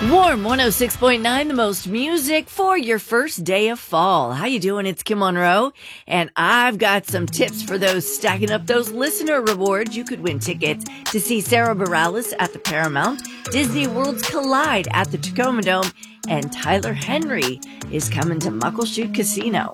Warm 106.9, the most music for your first day of fall. How you doing? It's Kim Monroe, and I've got some tips for those stacking up those listener rewards. You could win tickets to see Sarah Bareilles at the Paramount, Disney World's Collide at the Tacoma Dome, and Tyler Henry is coming to Muckleshoot Casino.